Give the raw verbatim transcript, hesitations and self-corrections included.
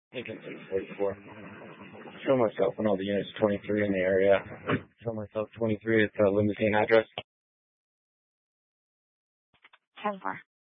Lincoln six forty-four. Show myself and all the units twenty-three in the area. Show myself twenty-three at the limousine address. ten four.